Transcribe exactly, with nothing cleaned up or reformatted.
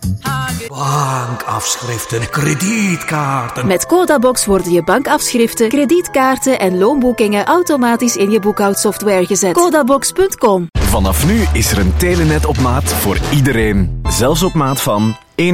Bankafschriften, kredietkaarten. Met Codabox worden je bankafschriften, kredietkaarten en loonboekingen automatisch in je boekhoudsoftware gezet. Codabox punt com. Vanaf nu is er een telenet op maat voor iedereen. Zelfs op maat van